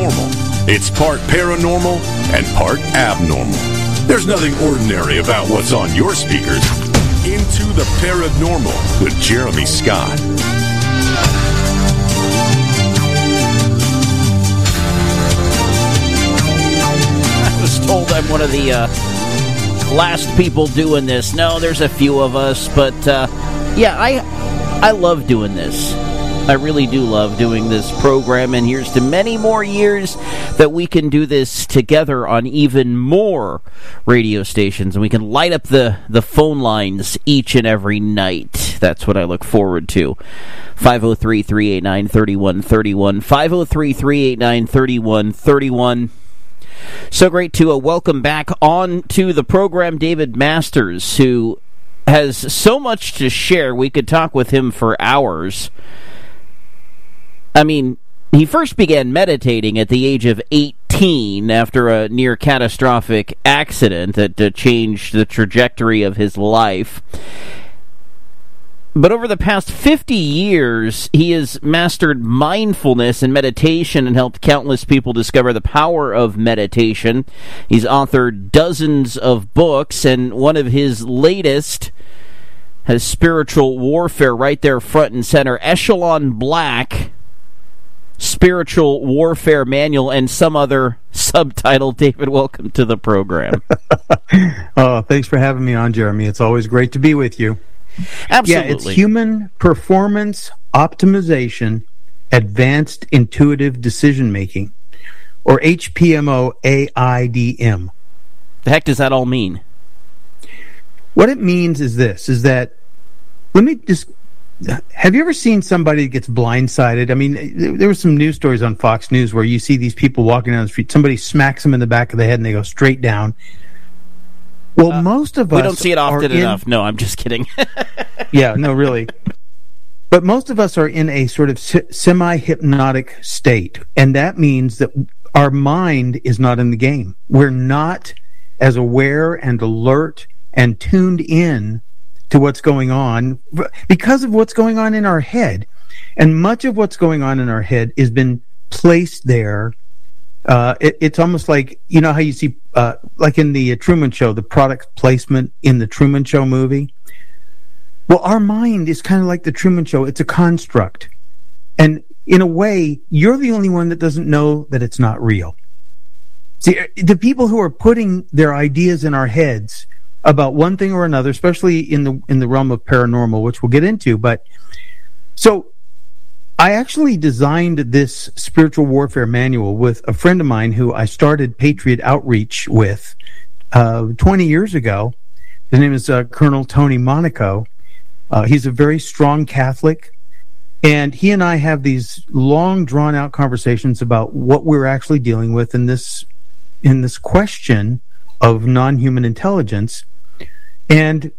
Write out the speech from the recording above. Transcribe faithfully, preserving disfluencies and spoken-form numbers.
normal. It's part paranormal and part abnormal. There's nothing ordinary about what's on your speakers. Into the Paranormal with Jeremy Scott. I was told I'm one of the uh, last people doing this. No, there's a few of us, but uh, yeah, I I love doing this. I really do love doing this program, and here's to many more years that we can do this together on even more radio stations, and we can light up the, the phone lines each and every night. That's what I look forward to. five oh three, three eight nine, three one three one, five oh three, three eight nine, three one three one. So great to uh, welcome back on to the program David Masters, who has so much to share. We could talk with him for hours. I mean, he first began meditating at the age of eighteen after a near catastrophic accident that uh, changed the trajectory of his life. But over the past fifty years, he has mastered mindfulness and meditation and helped countless people discover the power of meditation. He's authored dozens of books, and one of his latest has spiritual warfare right there front and center. Echelon Black, Spiritual Warfare Manual, and some other subtitle. David, welcome to the program. Oh, thanks for having me on, Jeremy. It's always great to be with you. Absolutely. Yeah, it's Human Performance Optimization Advanced Intuitive Decision Making, or H P M O A I D M. The heck does that all mean? What it means is this, is that, let me just, have you ever seen somebody that gets blindsided? I mean, there were some news stories on Fox News where you see these people walking down the street, somebody smacks them in the back of the head and they go straight down. Well, uh, most of us... We don't see it often enough. In, no, I'm just kidding. Yeah, no, really. But most of us are in a sort of semi-hypnotic state, and that means that our mind is not in the game. We're not as aware and alert and tuned in to what's going on because of what's going on in our head. And much of what's going on in our head has been placed there. Uh, it, it's almost like, you know how you see, uh, like in the uh, Truman Show, the product placement in the Truman Show movie? Well, our mind is kind of like the Truman Show. It's a construct. And in a way, you're the only one that doesn't know that it's not real. See, the people who are putting their ideas in our heads about one thing or another, especially in the in the realm of paranormal, which we'll get into. But so I actually designed this spiritual warfare manual with a friend of mine who I started Patriot Outreach with uh, twenty years ago. His name is uh, Colonel Tony Monaco. Uh, he's a very strong Catholic, and he and I have these long, drawn-out conversations about what we're actually dealing with in this in this question of non-human intelligence. And